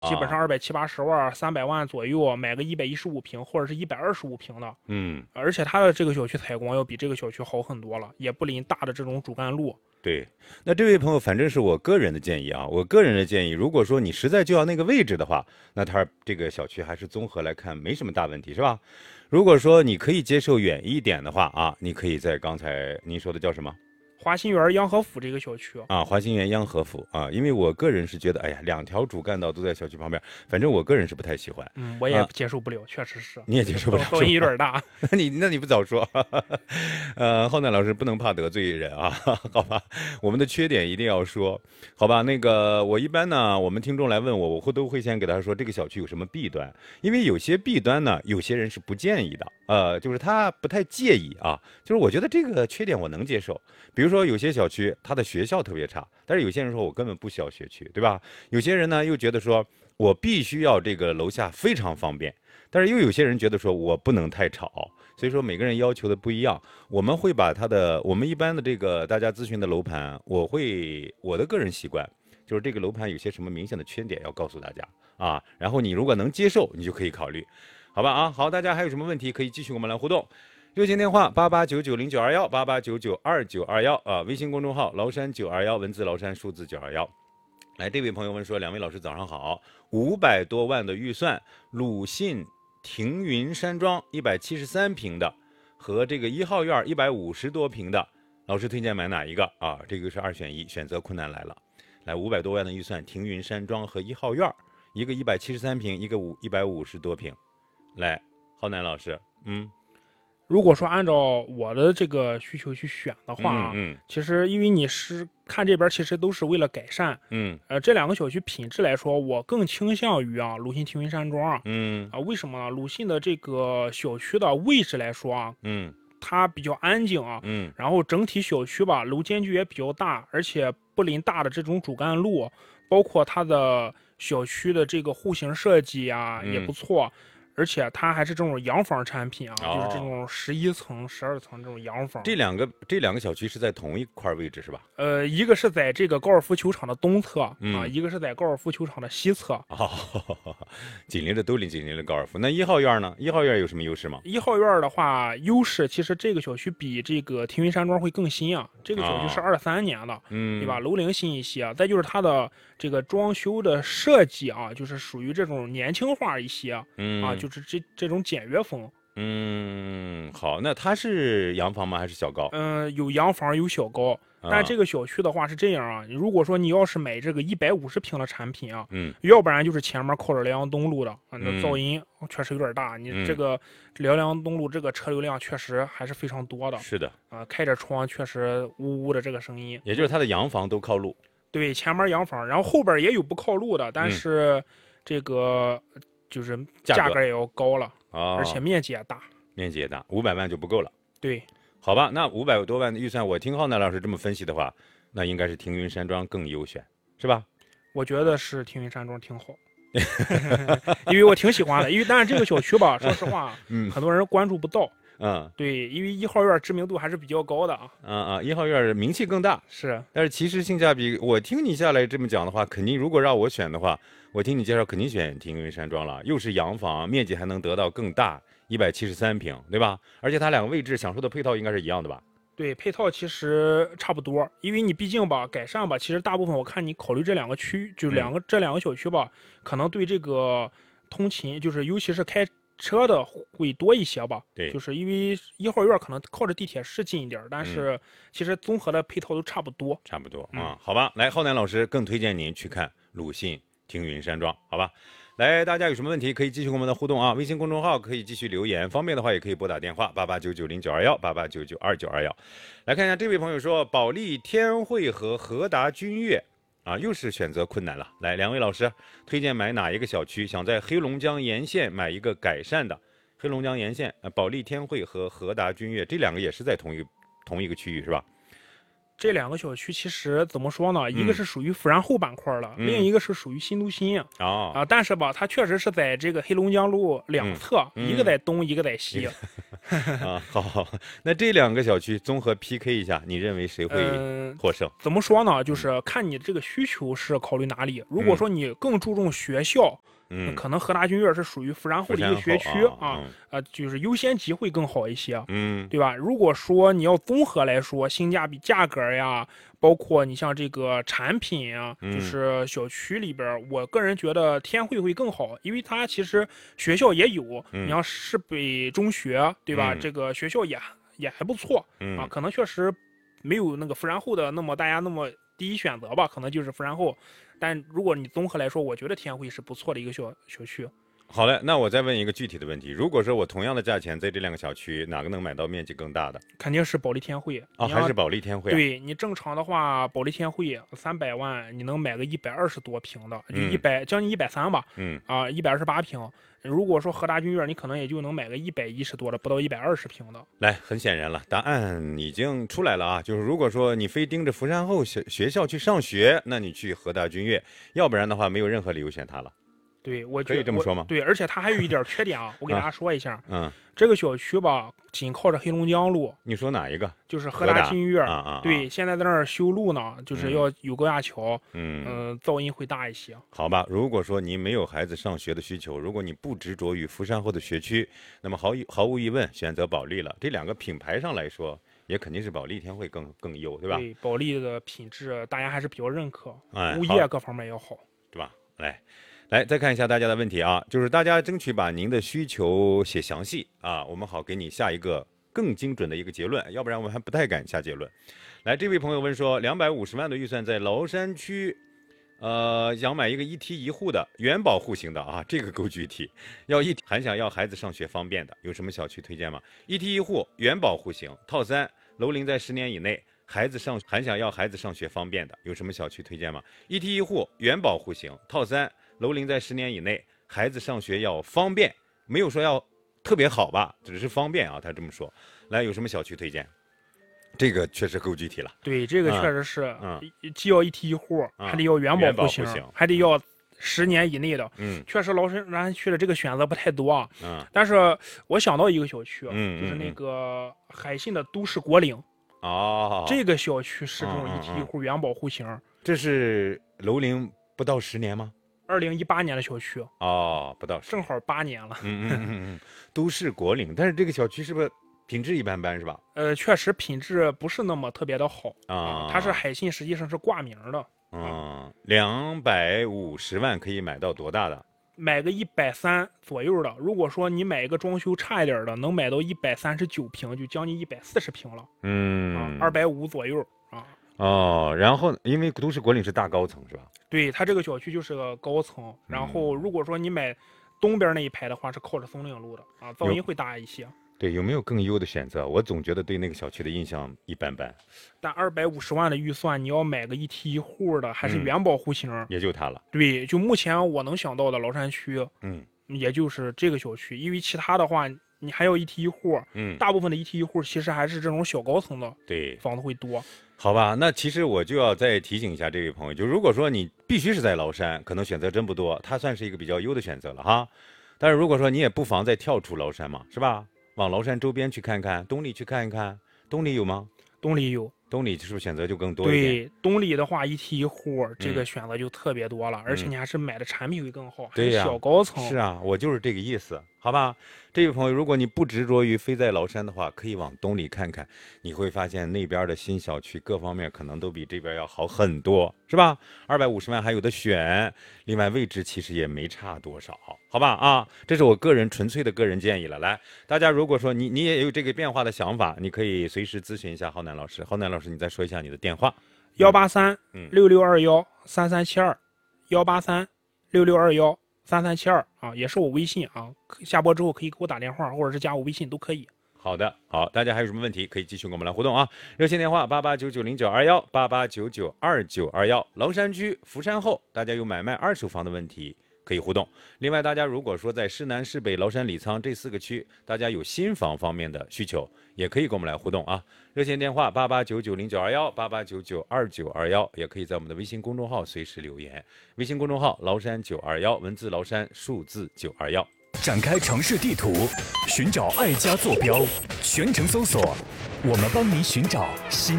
基本上270-280万、300万左右买个115平或者是125平的。而且它的这个小区采光要比这个小区好很多了，也不临大的这种主干路。 对，那这位朋友，反正是我个人的建议啊，我个人的建议，如果说你实在就要那个位置的话，那它这个小区还是综合来看没什么大问题，是吧？如果说你可以接受远一点的话啊，你可以在刚才您说的叫什么？ 华新园央和府这个小区啊，华新园央和府啊，因为我个人是觉得，哎呀，2条主干道都在小区旁边，反正我个人是不太喜欢。 我也接受不了，确实是。 你也接受不了， 噪音有点大。 那你不早说。浩南老师不能怕得罪人啊，好吧？我们的缺点一定要说，好吧？那个我一般呢，我们听众来问我，我都会先给他说这个小区有什么弊端，因为有些弊端呢，有些人是不建议的，就是他不太介意啊，就是我觉得这个缺点我能接受。比如说有些小区它的学校特别差，但是有些人说我根本不需要学区，对吧？有些人呢又觉得说我必须要这个楼下非常方便，但是又有些人觉得说我不能太吵，所以说每个人要求的不一样。我们会把我们一般的这个大家咨询的楼盘，我的个人习惯就是这个楼盘有些什么明显的缺点要告诉大家啊，然后你如果能接受，你就可以考虑，好吧啊？好，大家还有什么问题可以继续跟我们来互动。热线电话88990921，88992921啊，微信公众号崂山921，文字崂山，数字921。来，这位朋友问说，两位老师早上好，500多万的预算，鲁信庭云山庄173平的和这个1号院150多平的，老师推荐买哪一个啊？这个是2选1，选择困难来了。来，500多万的预算，庭云山庄和1号院，一个173平，一个150多平。来，浩南老师， 如果说按照我的这个需求去选的话，其实因为你是看这边其实都是为了改善，这2个小区品质来说，我更倾向于鲁信庭云山庄为什么呢？鲁信的这个小区的位置来说它比较安静然后整体小区吧楼间距也比较大，而且不临大的这种主干路，包括它的小区的这个户型设计也不错。而且它还是这种洋房产品就是这种11层、12层这种洋房。 这两个小区是在同一块位置是吧？ 一个是在这个高尔夫球场的东侧一个是在高尔夫球场的西侧。 紧邻着高尔夫。那1号院呢？1号院有什么优势吗 ？1号院的话，优势其实这个小区比这个庭云山庄会更新这个小区是23年的，对吧？楼龄新一些。再就是它的这个装修的设计就是属于这种年轻化一些就是这种简约风。 好，那它是洋房吗？还是小高？ 有洋房有小高，但这个小区的话是这样如果说你要是买这个150平的产品要不然就是前面靠着辽阳东路的那噪音确实有点大。你这个辽阳东路这个车流量确实还是非常多的。 是的开着窗确实呜呜的这个声音。 也就是它的洋房都靠路。 对，前面洋房，然后后边也有不靠路的，但是这个就是价格也要高了而且面积也大 ，500万就不够了。 对， 好吧，那500多万的预算，我听浩南老师这么分析的话，那应该是庭云山庄更优选，是吧？ 我觉得是庭云山庄挺好，因为我挺喜欢的。但是这个小区吧，说实话，很多人关注不到。对，因为1号院知名度还是比较高的 1号院名气更大是， 但是其实性价比，我听你下来这么讲的话，肯定如果让我选的话，我听你介绍肯定选庭云山庄了，又是洋房，面积还能得到更大，173平，对吧？而且它2个位置享受的配套应该是一样的吧？ 对，配套其实差不多，因为你毕竟吧改善吧，其实大部分我看你考虑这2个区，就是这两个小区吧，可能对这个通勤，就是尤其是开车的会多一些吧。 对， 就是因为1号院可能靠着地铁是近一点，但是其实综合的配套都差不多。 好吧。来，浩南老师更推荐您去看鲁信庭云山庄，好吧？来，大家有什么问题可以继续跟我们的互动微信公众号可以继续留言，方便的话也可以拨打电话88990921，88992921。来看一下这位朋友说，保利天汇和和达君悦又是选择困难了。来，两位老师推荐买哪一个小区？想在黑龙江沿线买一个改善的。黑龙江沿线，保利天汇和和达君悦这2个也是在同一个区域是吧？ 这2个小区其实怎么说呢？一个是属于富然后板块了，另一个是属于新都心但是吧，它确实是在这个黑龙江路2侧，一个在东，一个在西。 啊，好，那这两个小区综合 PK 一下，你认为谁会获胜？ 怎么说呢？就是看你这个需求是考虑哪里。如果说你更注重学校，可能河大君悦是属于福山后的一个学区就是优先级会更好一些，对吧？如果说你要综合来说，性价比、价格呀，包括你像这个产品啊，就是小区里边，我个人觉得天汇会更好，因为它其实学校也有，你像市北中学，对吧？这个学校也还不错啊，可能确实没有那个福山后的那么大家那么第一选择吧，可能就是福山后。但如果你综合来说，我觉得天汇是不错的一个小区。 好嘞，那我再问一个具体的问题：如果说我同样的价钱在这两个小区，哪个能买到面积更大的？ 肯定是保利天汇啊，还是保利天汇？ 对，你正常的话，保利天汇300万，你能买个120多平的，就将近130吧。128平。如果说河大君悦，你可能也就能买个110多的，不到120平的。 来，很显然了，答案已经出来了啊！就是如果说你非盯着福山后学校去上学，那你去河大君悦，要不然的话，没有任何理由选它了。 对，我可以这么说吗？ 对，而且它还有一点缺点啊，我给大家说一下。这个小区吧，紧靠着黑龙江路。 你说哪一个？ 就是河大君悦对，现在在那儿修路呢，就是要有高架桥。噪音会大一些。 好吧，如果说你没有孩子上学的需求，如果你不执着于福山后的学区，那么毫无疑问选择保利了。这两个品牌上来说，也肯定是保利天汇更优，对吧？ 对，保利的品质大家还是比较认可，物业各方面要好， 对吧？来，再看一下大家的问题啊，就是大家争取把您的需求写详细啊，我们好给你下一个更精准的一个结论，要不然我们还不太敢下结论。来，这位朋友问说，250万的预算在崂山区，想买一个一梯一户的元保户型的啊，这个够具体，还想要孩子上学方便的，有什么小区推荐吗？一梯一户元保户型套3，楼龄在10年以内，还想要孩子上学方便的，有什么小区推荐吗？一梯一户元保户型套3。楼龄在10年以内，孩子上学要方便，没有说要特别好吧，只是方便啊，他这么说。来，有什么小区推荐？这个确实够具体了。 对，这个确实是，既要一梯一户，还得要元保户型，还得要10年以内的。确实崂山区的这个选择不太多啊。但是我想到一个小区，就是那个海信的都市国岭。这个小区是这种一梯一户元保户型。 这是楼龄不到10年吗 ？2018年的小区不到10年， 正好8年了。 都市国岭，但是这个小区是不是品质一般般是吧？ 确实品质不是那么特别的好它是海信，实际上是挂名的。 250万可以买到多大的？ 买个130左右的。如果说你买一个装修差一点的，能买到139平，就将近140平了。250左右然后因为都市国岭是大高层是吧？ 对，它这个小区就是个高层。然后如果说你买东边那一排的话，是靠着松岭路的噪音会大一些。 对，有没有更优的选择？我总觉得对那个小区的印象一般般。 但250万的预算，你要买个一梯一户的，还是元保户型， 也就它了。 对，就目前我能想到的崂山区，也就是这个小区。因为其他的话，你还要一梯一户，大部分的一梯一户其实还是这种小高层的， 对， 房子会多。 好吧，那其实我就要再提醒一下这位朋友，就如果说你必须是在崂山，可能选择真不多，它算是一个比较优的选择了哈。但是如果说你也不妨再跳出崂山嘛，是吧？往崂山周边去看看，东里去看一看，东里有吗？ 东里有。 东里是不是选择就更多一点？ 对，东里的话一梯一户，这个选择就特别多了，而且你还是买的产品会更好， 对呀， 小高层。 是啊，我就是这个意思，好吧？这位朋友，如果你不执着于非在崂山的话，可以往东里看看，你会发现那边的新小区各方面可能都比这边要好很多，是吧？250万还有的选，另外位置其实也没差多少，好吧？啊，这是我纯粹的个人建议了。来，大家如果说你也有这个变化的想法，你可以随时咨询一下浩南老师。浩南老师，你再说一下你的电话 ：183-6621-3372，183-6621-3372也是我微信下播之后可以给我打电话，或者是加我微信都可以。 好的，好，大家还有什么问题可以继续跟我们来互动啊！热线电话88990921，88992921。崂山区福山后，大家有买卖二手房的问题可以互动。另外，大家如果说在市南、市北、崂山、李沧这4个区，大家有新房方面的需求，也可以跟我们来互动啊！热线电话88990921，88992921，也可以在我们的微信公众号随时留言。微信公众号崂山921，文字崂山，数字921。 展开城市地图，寻找爱家坐标，全程搜索，我们帮你寻找新。